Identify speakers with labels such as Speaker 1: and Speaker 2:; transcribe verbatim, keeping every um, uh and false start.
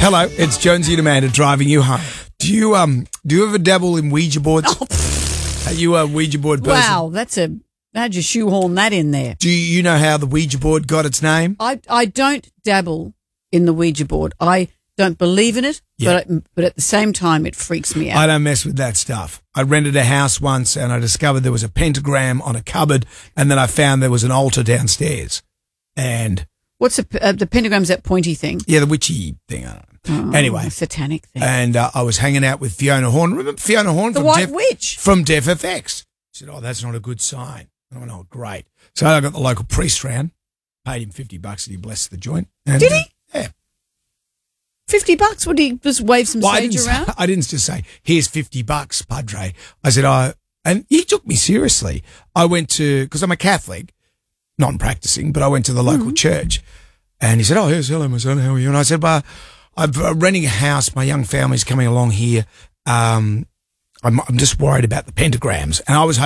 Speaker 1: Hello, it's Jonesy and Amanda driving you home. Do you um do you ever dabble in Ouija boards?
Speaker 2: Oh,
Speaker 1: Are you a Ouija board person?
Speaker 2: wow, that's a how'd you shoehorn that in there?
Speaker 1: Do you know how the Ouija board got its name?
Speaker 2: I I don't dabble in the Ouija board. I don't believe in it,
Speaker 1: Yeah.
Speaker 2: but but at the same time, it freaks me out.
Speaker 1: I don't mess with that stuff. I rented a house once and I discovered there was a pentagram on a cupboard, and then I found there was an altar downstairs. And
Speaker 2: What's a, uh, the pentagram's that pointy thing?
Speaker 1: yeah, the witchy thing. I don't know.
Speaker 2: Oh,
Speaker 1: Anyway.
Speaker 2: the satanic thing.
Speaker 1: And uh, I was hanging out with Fiona Horn. Remember Fiona Horn
Speaker 2: the
Speaker 1: from
Speaker 2: White
Speaker 1: Def,
Speaker 2: Witch.
Speaker 1: from Def F X? She said, "Oh, that's not a good sign." I went, "Oh, great." So I got the local priest round, paid him fifty bucks, and he blessed the joint. And,
Speaker 2: Did he?
Speaker 1: uh, yeah.
Speaker 2: Fifty bucks? Would he just wave some
Speaker 1: Well, I
Speaker 2: sage
Speaker 1: didn't,
Speaker 2: around?
Speaker 1: I didn't just say, "Here's fifty bucks, Padre." I said, "I," and he took me seriously. I went to, because I'm a Catholic, non-practicing, but I went to the local
Speaker 2: Mm-hmm.
Speaker 1: church, and he said, "Oh, yes, hello, my son, how are you?" And I said, "Well, I'm uh, renting a house. My young family's coming along here. Um, I'm, I'm just worried about the pentagrams," and I was